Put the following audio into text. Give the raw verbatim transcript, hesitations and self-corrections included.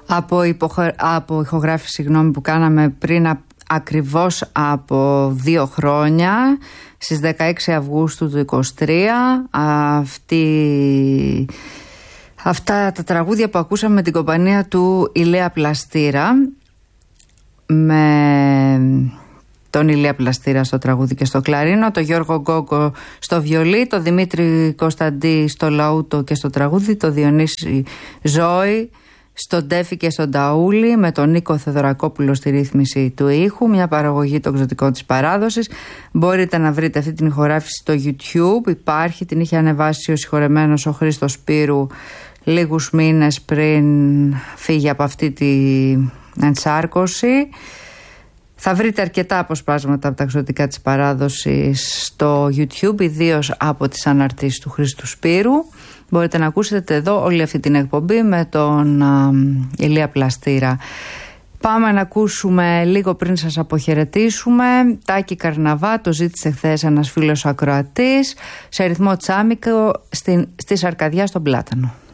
Από, υποχω... από ηχογράφηση συγγνώμη, που κάναμε πριν α... ακριβώς από δύο χρόνια, στις δεκαέξι Αυγούστου του είκοσι τρία. Αυτή... Αυτά τα τραγούδια που ακούσαμε με την κομπανία του Ηλία Πλαστήρα, με τον Ηλία Πλαστήρα στο τραγούδι και στο κλαρίνο, τον Γιώργο Γκόγκο στο βιολί, τον Δημήτρη Κωνσταντή στο λαούτο και στο τραγούδι, τον Διονύση Ζώη στον τέφι και στον ταούλι, με τον Νίκο Θεοδωρακόπουλο στη ρύθμιση του ήχου, μια παραγωγή των εξωτικών της παράδοσης. Μπορείτε να βρείτε αυτή την ηχογράφηση στο YouTube, υπάρχει, την είχε ανεβάσει ο συγχωρεμένος ο Χρήστος Σπύρου λίγους μήνες πριν φύγει από αυτή την ενσάρκωση. Θα βρείτε αρκετά αποσπάσματα από τα εξωτικά της παράδοσης στο YouTube, ιδίως από τις αναρτήσεις του Χρήστου Σπύρου. Μπορείτε να ακούσετε εδώ όλη αυτή την εκπομπή με τον α, Ηλία Πλαστήρα. Πάμε να ακούσουμε λίγο πριν σας αποχαιρετήσουμε Τάκη Καρναβά, το ζήτησε χθες ένας φίλος ακροατής, σε ρυθμό τσάμικο στην, στη Σαρκαδιά στον Πλάτανο.